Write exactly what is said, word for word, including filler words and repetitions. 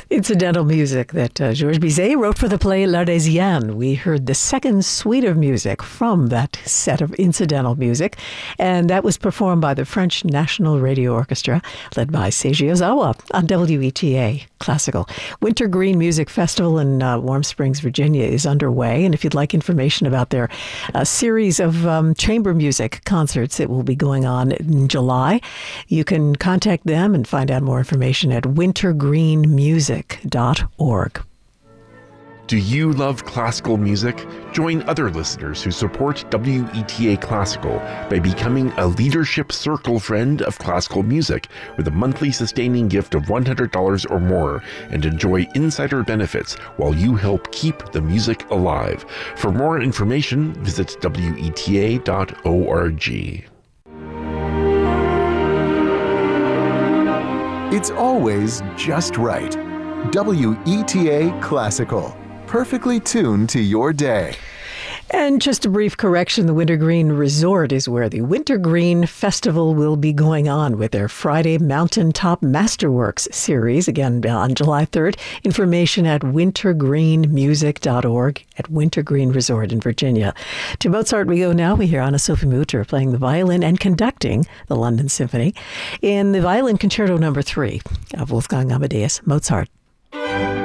Incidental music that uh, Georges Bizet wrote for the play L'Arlésienne. We heard the second suite of music from that set of incidental music, and that was performed by the French National Radio Orchestra, led by Seiji Ozawa on W E T A Classical. Wintergreen Music Festival in uh, Warm Springs, Virginia is underway, and if you'd like information about their uh, series of um, chamber music concerts that will be going on in July, you can contact them and find out more information at wintergreen music dot org. Do you love classical music? Join other listeners who support W E T A Classical by becoming a Leadership Circle friend of classical music with a monthly sustaining gift of one hundred dollars or more, and enjoy insider benefits while you help keep the music alive. For more information, visit W E T A dot org. It's always just right. W E T A Classical, perfectly tuned to your day. And just a brief correction, the Wintergreen Resort is where the Wintergreen Festival will be going on with their Friday Mountaintop Masterworks series, again on July third. Information at wintergreen music dot org at Wintergreen Resort in Virginia. To Mozart we go now. We hear Anna Sophie Mutter playing the violin and conducting the London Symphony in the Violin Concerto Number three of Wolfgang Amadeus Mozart.